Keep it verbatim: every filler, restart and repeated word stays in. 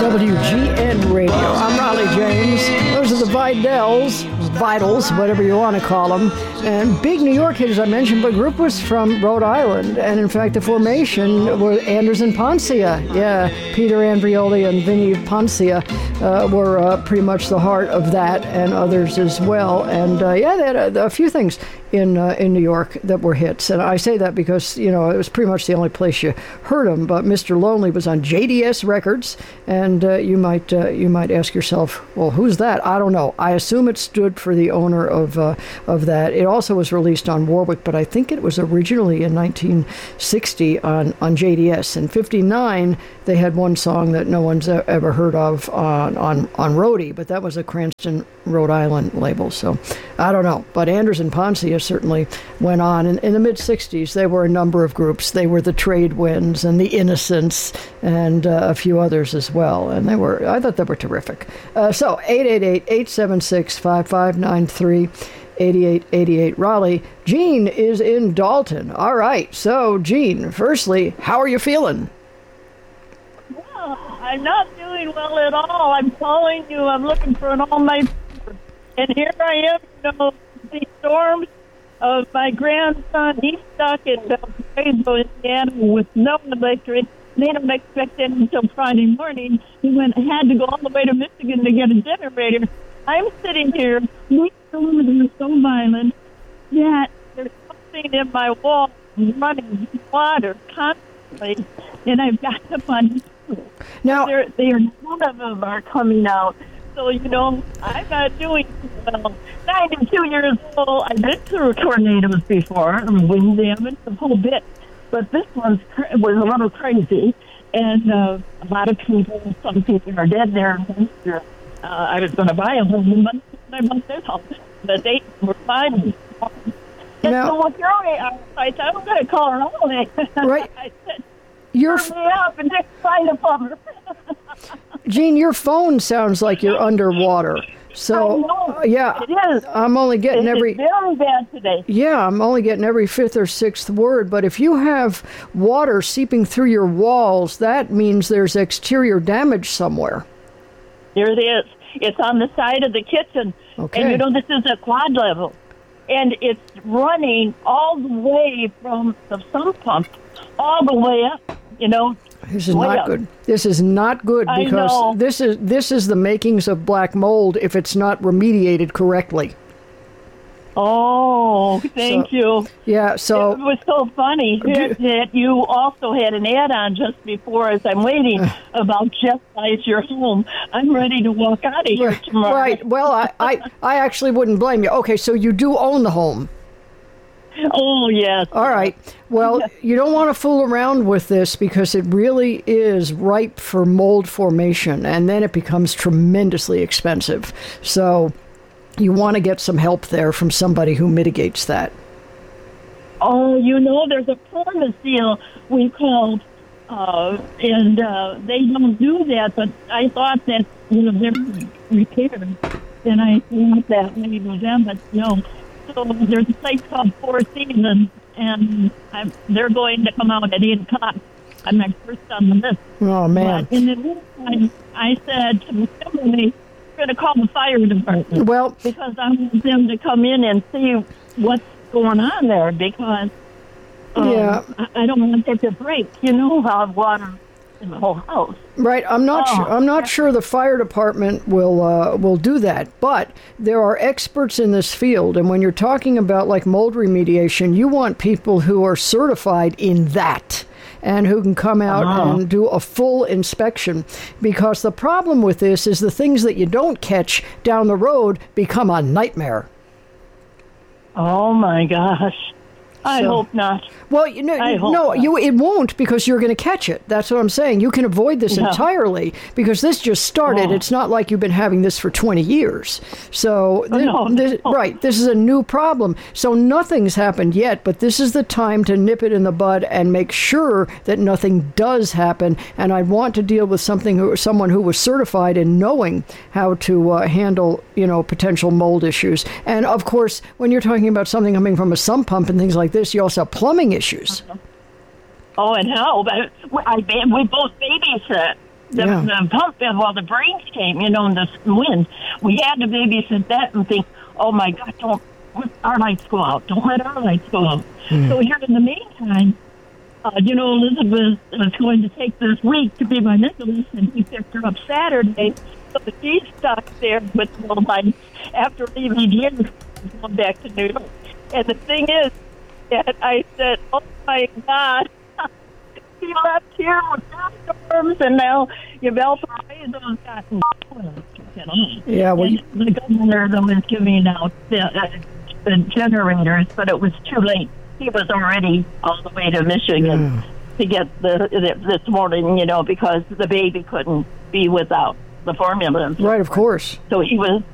W G N Radio. I'm Riley James. Those are the Vidals, Vitals, whatever you want to call them. And big New York hit, as I mentioned, but the group was from Rhode Island. And in fact, the formation were Anders and Poncia. Yeah, Peter Andrioli and Vinnie Poncia uh, were uh, pretty much the heart of that, and others as well. And uh, yeah, they had a, a few things in uh, in New York that were hits. And I say that because, you know, it was pretty much the only place you heard them. But Mister Lonely was on J D S Records, and uh, you might uh, you might ask yourself, well, who's that? I don't know. I assume it stood for the owner of uh, of that. It also was released on Warwick, but I think it was originally in nineteen sixty on, on J D S. In fifty-nine, they had one song that no one's ever heard of on, on, on Roadie, but that was a Cranston, Rhode Island label. So I don't know. But Anders and Poncia certainly went on. In, in the mid-sixties, there were a number of groups. They were the Trade Winds and the Innocents and uh, a few others as well. And they were, I thought they were terrific. Uh, so eight eight eight, eight seven six, five five nine three. eighty-eight eighty-eight Raleigh. Gene is in Dalton. All right. So, Gene, firstly, how are you feeling? Well, I'm not doing well at all. I'm calling you. I'm looking for an all-night. And here I am, you know, the storms of my grandson. He's stuck in Valparaiso, Indiana, with no electric. They don't expect it until Friday morning. He went had to go all the way to Michigan to get a generator. I'm sitting here. These storms are so violent that there's something in my wall running water constantly, and I've got to find it. Now, they're, they're, none of them are coming out. So, you know, I'm not doing well. ninety-two years old. I've been through tornadoes before, and wind damage, the whole bit. But this one was a little crazy, and uh, a lot of people, some people are dead there. Uh, I was going to buy a home, but I bought this home. But they were fine. Now, so if you're on I said, I'm going to call her all day. Right. I said, You're turn me up and just find a plumber. Gene, your phone sounds like you're underwater. So, know, uh, yeah, it is. I'm only getting It- every... It's very bad today. Yeah, I'm only getting every fifth or sixth word, but if you have water seeping through your walls, that means there's exterior damage somewhere. Here it is. It's on the side of the kitchen. Okay. And, you know, this is a quad level. And it's running all the way from the sump pump all the way up, you know. This is way not up. good. This is not good I because know. this is this is the makings of black mold if it's not remediated correctly. Oh, thank So- you. Yeah, It so was so funny that, that you also had an add-on just before as I'm waiting about Jeff buys your home. I'm ready to walk out of here tomorrow. right. Well, I, I I actually wouldn't blame you. Okay, so you do own the home. Oh, yes. All right. Well, you don't want to fool around with this because it really is ripe for mold formation, and then it becomes tremendously expensive. So you want to get some help there from somebody who mitigates that. Oh, you know, there's a perma seal we called, uh, and uh, they don't do that, but I thought that, you know, they're repaired. And I thought that maybe it was them, but no. So there's a place called Four Seasons, and I'm, they're going to come out at eight o'clock. I'm my first on the list. Oh, man. But in the meantime, I said to my family, we're going to call the fire department. Well, Because I want them to come in and see what's going on there, because um, Yeah. I, I don't want it to break. You know, how water in the whole house. right. I'm not Oh, sure. I'm not sure the fire department will uh, will do that. But there are experts in this field, and when you're talking about like mold remediation, you want people who are certified in that and who can come out Uh-huh. and do a full inspection. Because the problem with this is the things that you don't catch down the road become a nightmare. Oh my gosh! I So- hope not. Well, you know, I hope no, not. you it won't because you're going to catch it. That's what I'm saying. You can avoid this Yeah. entirely because this just started. Oh. It's not like you've been having this for twenty years. So, thi- no, this, no. right, this is a new problem. So nothing's happened yet, but this is the time to nip it in the bud and make sure that nothing does happen. And I want to deal with something who, someone who was certified in knowing how to uh, handle, you know, potential mold issues. And of course, when you're talking about something coming from a sump pump and things like this, you also have plumbing issues. Oh, and how? But I, we both babysat. the, Yeah. the pump, well, the brains came, you know, in the wind. We had to babysit that and think, oh, my God, don't let our lights go out. Don't let our lights go out. Mm. So here in the meantime, uh, you know, Elizabeth was going to take this week to be my Nicholas, and he picked her up Saturday. So she's stuck there with no lights after leaving here and going back to New York. And the thing is that I said, oh, my God. He left here with storms, and now Valparaiso's gotten Yeah, well, and the governor though is giving out the, uh, the generators, but it was too late. He was already all the way to Michigan Mm. to get the, the this morning, you know, because the baby couldn't be without the formula. right, of course. So he was